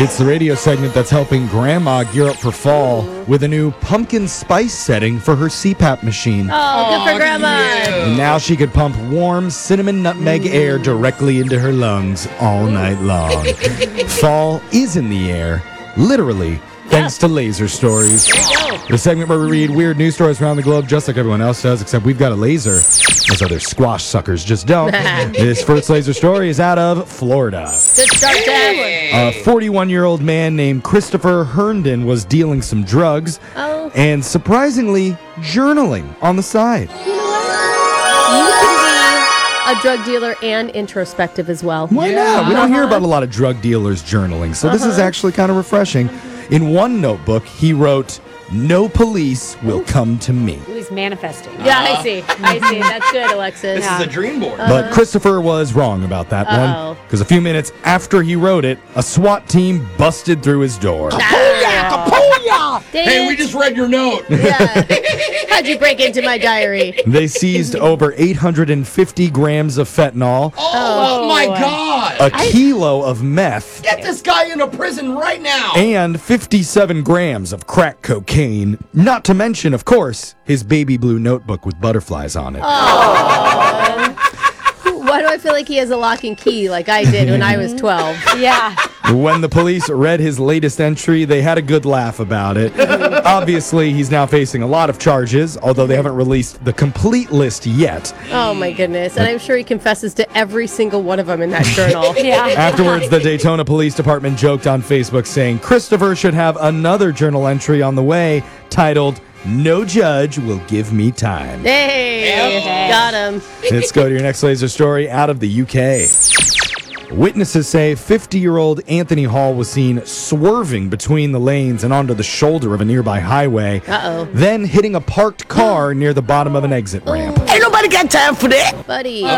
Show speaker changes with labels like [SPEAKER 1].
[SPEAKER 1] It's the radio segment that's helping Grandma gear up for fall with a new pumpkin spice setting for her CPAP machine.
[SPEAKER 2] Oh, good for Grandma.
[SPEAKER 1] And now she could pump warm cinnamon nutmeg air directly into her lungs all night long. Fall is in the air, literally, thanks to Laser Stories. The segment where we read weird news stories around the globe just like everyone else does, except we've got a laser. Those other squash suckers just don't. This first laser story is out of Florida.
[SPEAKER 2] Good start to that one.
[SPEAKER 1] A 41-year-old man named Christopher Herndon was dealing some drugs and surprisingly journaling on the side.
[SPEAKER 2] You can be a drug dealer and introspective as well.
[SPEAKER 1] Why not? We don't hear about a lot of drug dealers journaling, so this is actually kind of refreshing. In one notebook, he wrote, "No police will come to me."
[SPEAKER 3] He's manifesting.
[SPEAKER 2] Yeah, I see. That's good, Alexis.
[SPEAKER 4] This is a dream board.
[SPEAKER 1] But Christopher was wrong about that one, because a few minutes after he wrote it, a SWAT team busted through his door.
[SPEAKER 4] Hey, we just read your note.
[SPEAKER 2] Yeah. How'd you break into my diary?
[SPEAKER 1] They seized over 850 grams of fentanyl,
[SPEAKER 4] Oh my God.
[SPEAKER 1] a kilo of meth,
[SPEAKER 4] Get this guy into prison right now.
[SPEAKER 1] and 57 grams of crack cocaine. Not to mention, of course, his baby blue notebook with butterflies on it.
[SPEAKER 2] Why do I feel like he has a lock and key like I did when I was 12?
[SPEAKER 3] Yeah.
[SPEAKER 1] When the police read his latest entry, they had a good laugh about it. Obviously, he's now facing a lot of charges, although they haven't released the complete list yet.
[SPEAKER 2] Oh, my goodness. And I'm sure he confesses to every single one of them in that journal.
[SPEAKER 3] Yeah.
[SPEAKER 1] Afterwards, the Daytona Police Department joked on Facebook saying Christopher should have another journal entry on the way titled, "No judge will give me time."
[SPEAKER 2] Hey, got him.
[SPEAKER 1] Let's go to your next laser story out of the UK. Witnesses say 50-year-old Anthony Hall was seen swerving between the lanes and onto the shoulder of a nearby highway, then hitting a parked car near the bottom of an exit ramp.
[SPEAKER 5] Ain't nobody got time for that.
[SPEAKER 2] Buddy.